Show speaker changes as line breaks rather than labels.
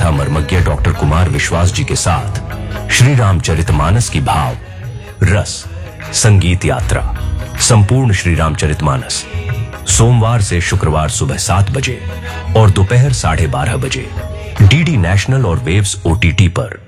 कथा मर्मज्ञ डॉक्टर कुमार विश्वास जी के साथ श्री रामचरितमानस की भाव रस संगीत यात्रा संपूर्ण श्री रामचरितमानस सोमवार से शुक्रवार सुबह 7 बजे और दोपहर 12:30 बजे डीडी नेशनल और वेव्स OTT पर।